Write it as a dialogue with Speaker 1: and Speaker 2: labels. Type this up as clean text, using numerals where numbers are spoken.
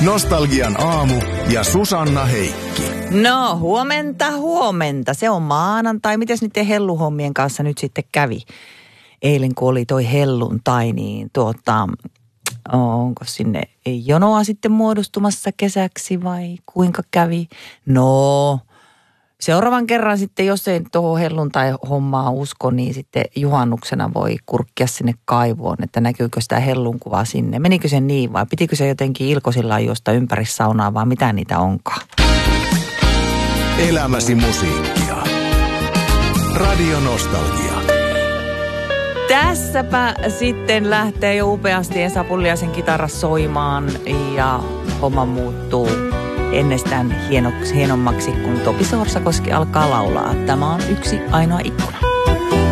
Speaker 1: Nostalgian aamu ja Susanna Heikki.
Speaker 2: No, huomenta. Se on maanantai. Mites niiden helluhommien kanssa nyt sitten kävi? Eilen kun oli toi helluntai, niin onko sinne jonoa sitten muodostumassa kesäksi vai kuinka kävi? No, seuraavan kerran sitten, jos ei tuohon helluntai-hommaa usko, niin sitten juhannuksena voi kurkkia sinne kaivoon, että näkyykö sitä hellunkuvaa sinne. Menikö se niin vai pitikö se jotenkin ilkosillaan juosta ympäri saunaa vai mitä niitä onkaan?
Speaker 1: Elämäsi musiikkia. Radio Nostalgia.
Speaker 2: Tässäpä sitten lähtee jo upeasti Esa Pulliaisen kitara soimaan ja homma muuttuu ennestään hienommaksi, kun Topi Sorsakoski alkaa laulaa. Tämä on yksi ainoa ikkuna.